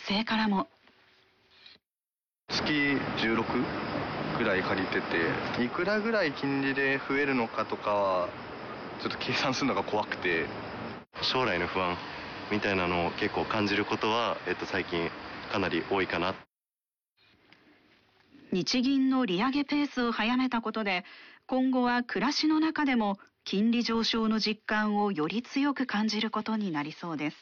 性からも。 月16ぐらい借りてて、いくらぐらい金利で増えるのかとかはちょっと計算するのが怖くて、 将来の不安みたいなのを結構感じることは、最近かなり多いかな。 日銀の利上げペースを早めたことで、今後は暮らしの中でも金利上昇の実感をより強く感じることになりそうです。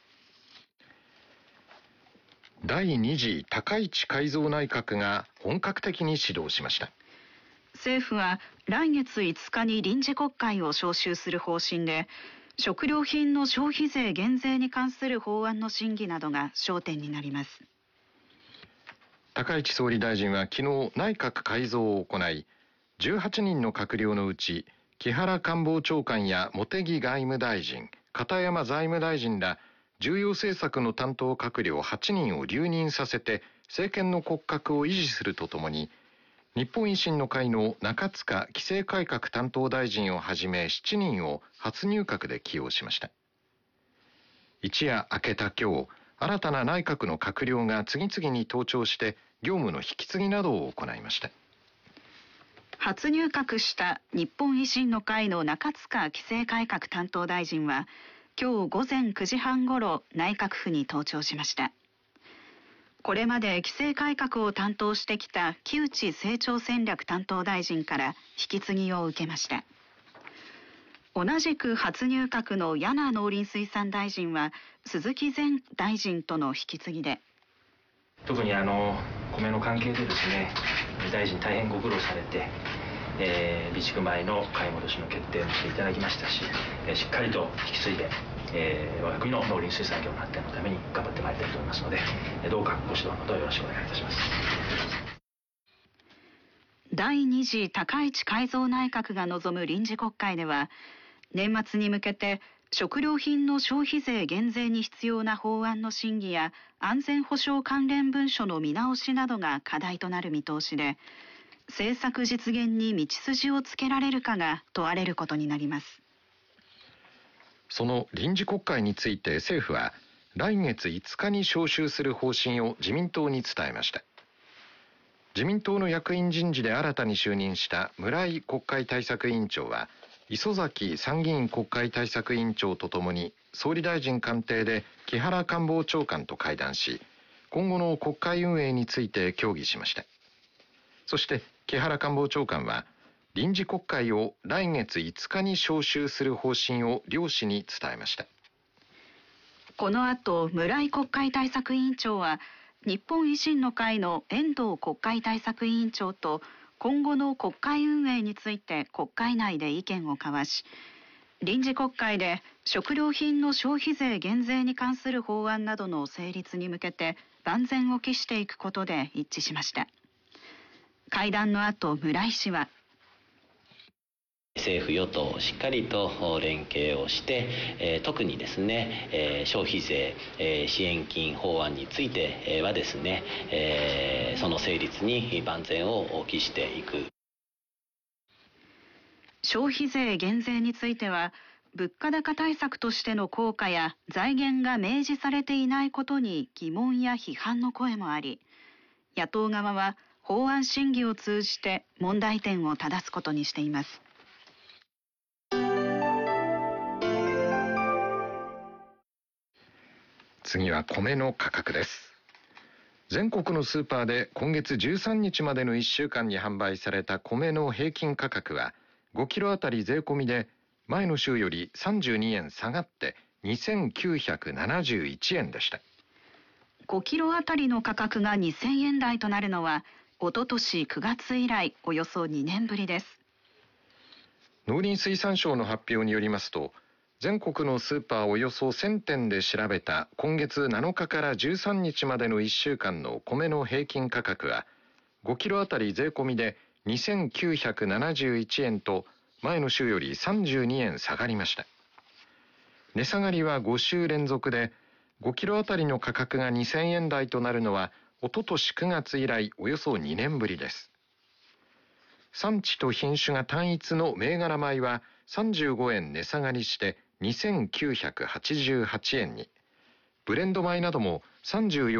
第2次高市改造内閣が本格的に始動しました。 政府は来月5日に臨時国会を召集する方針で、食料品の消費税減税に関する法案の審議などが焦点になります。 高市総理大臣は昨日内閣改造を行い、18人の閣僚のうち木原官房長官や茂木外務大臣、片山財務大臣ら重要政策の担当閣僚8人を留任させて政権の骨格を維持するとともに、日本維新の会の中塚規制改革担当大臣をはじめ7人を初入閣で起用しました。一夜明けた今日、新たな内閣の閣僚が次々に登庁して業務の引き継ぎなどを行いました。 初入閣した日本維新の会の中塚規制改革担当大臣は今日午前9時半ごろ内閣府に登庁しました。これまで規制改革を担当してきた木内成長戦略担当大臣から引き継ぎを受けました。同じく初入閣の簗農林水産大臣は鈴木前大臣との引き継ぎで、 特に米の関係でですね、大臣大変ご苦労されて、備蓄米の買い戻しの決定もしていただきましたし、しっかりと引き継いで、我が国の農林水産業の発展のために頑張ってまいりたいと思いますので、どうかご指導のほどよろしくお願いいたします。 第2次高市改造内閣が望む臨時国会では、年末に向けて食料品の消費税減税に必要な法案の審議や安全保障関連文書の見直しなどが課題となる見通しで、政策実現に道筋をつけられるかが問われることになります。 その臨時国会について政府は来月5日に召集する方針を自民党に伝えました。自民党の役員人事で新たに就任した村井国会対策委員長は、磯崎参議院国会対策委員長とともに総理大臣官邸で木原官房長官と会談し、今後の国会運営について協議しました。そして木原官房長官は臨時国会を来月5日に召集する方針を両氏に伝えました。 この後、村井国会対策委員長は日本維新の会の遠藤国会対策委員長と今後の国会運営について国会内で意見を交わし、臨時国会で食料品の消費税減税に関する法案などの成立に向けて万全を期していくことで一致しました。会談の後、村井氏は、 政府与党しっかりと連携をして、特にですね、消費税、支援金法案についてはですね、その成立に万全を期していく。 消費税減税については物価高対策としての効果や財源が明示されていないことに疑問や批判の声もあり、野党側は法案審議を通じて問題点を正すことにしています。 次は米の価格です。全国のスーパーで今月13日までの1週間に販売された米の平均価格は5キロあたり税込みで前の週より32円下がって2971円でした。 5キロあたりの価格が2000円台となるのはおととし9月以来およそ2年ぶりです。 農林水産省の発表によりますと、全国のスーパーおよそ1000店で調べた今月7日から13日までの1週間の米の平均価格は5キロあたり税込みで2971円と前の週より32円下がりました。値下がりは5週連続で、5キロあたりの価格が2000円台となるのはおととし9月以来およそ2年ぶりです。産地と品種が単一の銘柄米は35円値下がりして2988円に、ブレンド米なども34